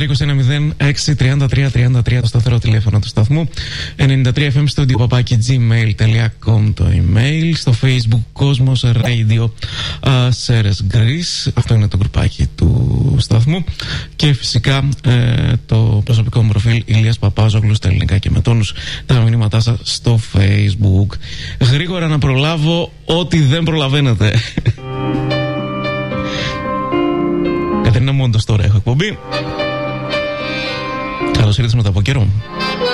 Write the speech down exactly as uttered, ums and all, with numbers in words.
είκοσι ένα μηδέν έξι τριάντα τρία τριάντα τρία το σταθερό τηλέφωνο του σταθμού. ενενήντα τρία εφ εμ studio παπάκι gmail τελεία com το email. Στο Facebook Cosmos Radio Ceres Greece. Αυτό είναι το γκρουπάκι του σταθμού. Και φυσικά ε, το προσωπικό μου προφίλ Ηλίας Παπάζογλου στα ελληνικά και με τόνους τα μηνύματά σας στο Facebook. Γρήγορα να προλάβω ό,τι δεν προλαβαίνετε. Κατερίνα Μόντος τώρα έχω εκπομπή. Καλώς ήρθες μετά από καιρό.